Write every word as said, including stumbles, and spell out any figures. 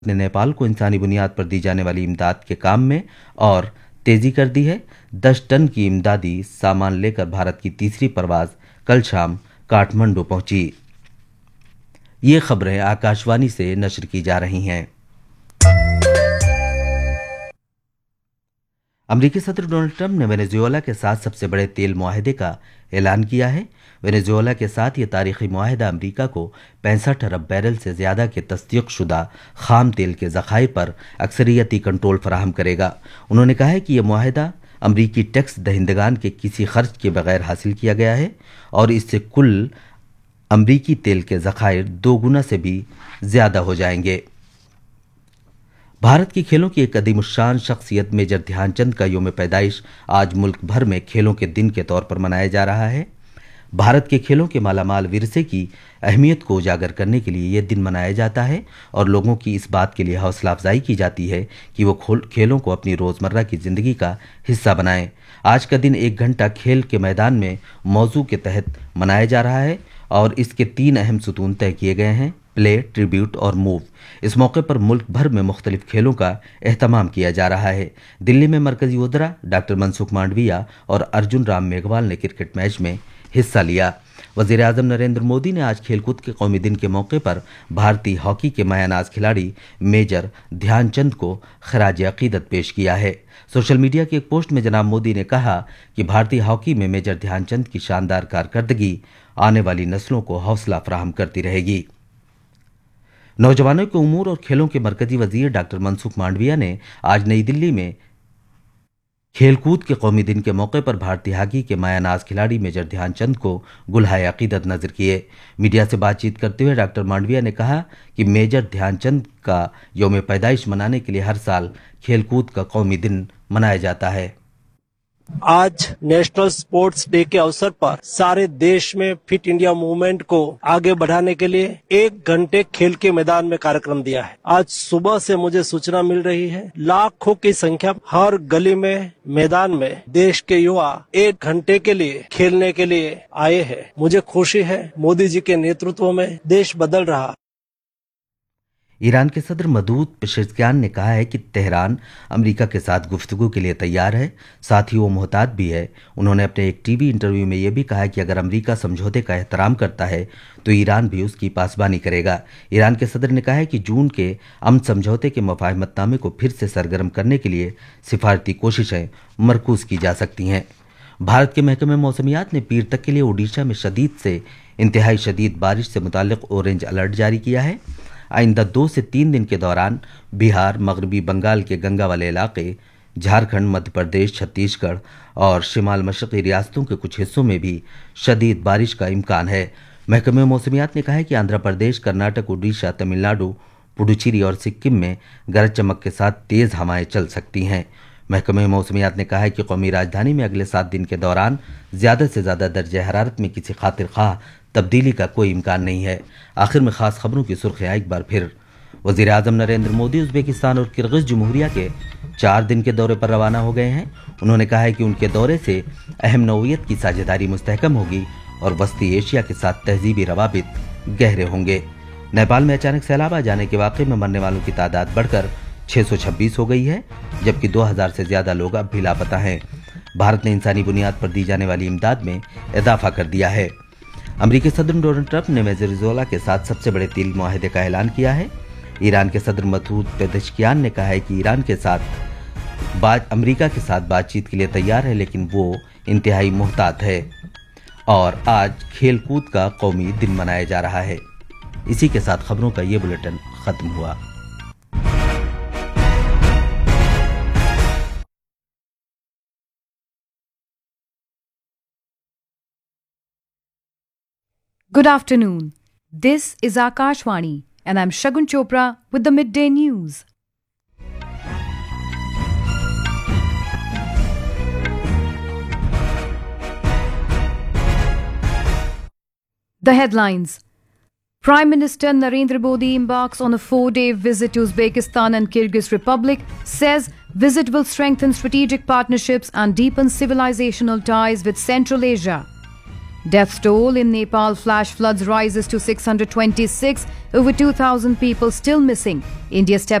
ने नेपाल को इंसानी बुनियाद पर दी जाने वाली इमदाद के काम में और तेजी कर दी है। दस टन की इमदादी सामान लेकर भारत की तीसरी परवाज कल शाम काठमांडू पहुंची। ये खबरें आकाशवाणी से नशर की जा रही हैं। अमेरिकी सदर डोनाल्ड ट्रंप ने वेनेजुएला के साथ सबसे बड़े तेल मुआहदे का ऐलान किया है। वेनेजुएला के साथ ये तारीखी मुआहदा अमेरिका को पैंसठ अरब बैरल से ज्यादा के तस्दीक शुदा खाम तेल के ज़खायर पर अक्सरियती कंट्रोल फराहम करेगा। उन्होंने कहा है कि यह मुआहदा अमरीकी टैक्स दहिंदगान के किसी खर्च के बगैर हासिल किया गया है और इससे कुल अमरीकी तेल के ज़खायर दो गुना से भी ज्यादा हो जाएंगे। भारत की खेलों की एक कदीमुश्शान शख्सियत मेजर ध्यानचंद का यौम पैदाइश आज मुल्क भर में खेलों के दिन के तौर पर मनाया जा रहा है। भारत के खेलों के मालामाल विरसे की अहमियत को उजागर करने के लिए यह दिन मनाया जाता है और लोगों की इस बात के लिए हौसला अफजाई की जाती है कि वो खेलों को अपनी रोज़मर्रा की ज़िंदगी का हिस्सा बनाएं। आज का दिन एक घंटा खेल के मैदान में मौजू के तहत मनाया जा रहा है और इसके तीन अहम सुतून तय किए गए हैं: प्ले, ट्रिब्यूट और मूव। इस मौके पर मुल्क भर में मुख्तलिफ खेलों का एहतमाम किया जा रहा है। दिल्ली में मरकजी वज़रा डॉक्टर मनसुख मांडविया और अर्जुन राम मेघवाल ने क्रिकेट मैच में हिस्सा लिया। वज़ीर आज़म नरेंद्र मोदी ने आज खेलकूद के कौमी दिन के मौके पर भारतीय हॉकी के मायानाज खिलाड़ी मेजर ध्यानचंद को खराज अकीदत पेश किया है। सोशल मीडिया की एक पोस्ट में जनाब मोदी ने कहा कि भारतीय हॉकी में मेजर ध्यानचंद की शानदार कारकर्दगी आने वाली नस्लों को हौसला फराहम करती रहेगी। नौजवानों के उमूर और खेलों के मरकजी वजीर डॉक्टर मनसुख मांडविया ने आज नई दिल्ली में खेलकूद के कौमी दिन के मौके पर भारतीय हॉकी के मायानाज खिलाड़ी मेजर ध्यानचंद को गुलहाए अकीदत नजर किए। मीडिया से बातचीत करते हुए डॉक्टर मांडविया ने कहा कि मेजर ध्यानचंद का यौम पैदाइश मनाने के लिए हर साल खेलकूद का कौमी दिन मनाया जाता है। आज नेशनल स्पोर्ट्स डे के अवसर पर सारे देश में फिट इंडिया मूवमेंट को आगे बढ़ाने के लिए एक घंटे खेल के मैदान में कार्यक्रम दिया है। आज सुबह से मुझे सूचना मिल रही है, लाखों की संख्या हर गली में मैदान में देश के युवा एक घंटे के लिए खेलने के लिए आए हैं। मुझे खुशी है, मोदी जी के नेतृत्व में देश बदल रहा। ईरान के सदर मसूद पेशेश्कियान ने कहा है कि तेहरान अमेरिका के साथ गुफ्तगू के लिए तैयार है, साथ ही वो मोहतात भी है। उन्होंने अपने एक टीवी इंटरव्यू में यह भी कहा कि अगर अमेरिका समझौते का एहतराम करता है तो ईरान भी उसकी पासबानी करेगा। ईरान के सदर ने कहा है कि जून के अमन समझौते के मुफाहमतनामे को फिर से सरगर्म करने के लिए सिफारती कोशिशें मरकूज की जा सकती हैं। भारत के महकमे मौसमियात ने पीर तक के लिए ओडिशा में शदीद से इंतहाई शदीद बारिश से मुताल्लिक ऑरेंज अलर्ट जारी किया है। आइंदा दो से तीन दिन के दौरान बिहार, मगरबी बंगाल के गंगा वाले इलाके, झारखंड, मध्य प्रदेश, छत्तीसगढ़ और शिमाल मशरक़ी रियासतों के कुछ हिस्सों में भी शदीद बारिश का इम्कान है। महकमे मौसमियात ने कहा है कि आंध्र प्रदेश, कर्नाटक, उड़ीसा, तमिलनाडु, पुडुचेरी और सिक्किम में गरज चमक के साथ तेज हवाएं चल सकती हैं। महकमे मौसमियात ने कहा है कि कौमी राजधानी में अगले सात दिन के दौरान ज्यादा से ज्यादा दर्जे हरारत में किसी खातिर खाह तब्दीली का कोई इम्कान नहीं है। आखिर में खास खबरों की सुर्खियां एक बार फिर। वज़ीर आज़म नरेंद्र मोदी उज़्बेकिस्तान और किर्गिज़ जमहूरिया के चार दिन के दौरे पर रवाना हो गए हैं। उन्होंने कहा है कि उनके दौरे से अहम नौइयत की साझेदारी मुस्तहकम होगी और वस्ती एशिया के साथ तहजीबी रवाबित गहरे होंगे। नेपाल में अचानक सैलाब आ जाने के वाक़े में मरने वालों की तादाद बढ़कर छः सौ छब्बीस हो गई है, जबकि दो हज़ार से ज़्यादा लोग अब भी लापता हैं। भारत ने इंसानी बुनियाद पर दी जाने वाली इमदाद में इजाफा कर दिया है। अमेरिकी सदर डोनाल्ड ट्रंप ने वेनेजुएला के साथ सबसे बड़े तेल मुआहदे का ऐलान किया है। ईरान के सदर मसूद पेजेश्कियान ने कहा है कि ईरान के साथ बात अमेरिका के साथ बातचीत के लिए तैयार है, लेकिन वो इंतहाई मोहतात है। और आज खेलकूद का कौमी दिन मनाया जा रहा है। इसी के साथ खबरों का ये बुलेटिन खत्म हुआ। Good afternoon. This is Akashvani and I'm Shagun Chopra with the midday news. The headlines. Prime Minister Narendra Modi embarks on a four-day visit to Uzbekistan and Kyrgyz Republic, says visit will strengthen strategic partnerships and deepen civilizational ties with Central Asia. Death toll in Nepal flash floods rises to six hundred twenty-six, over two thousand people still missing. India steps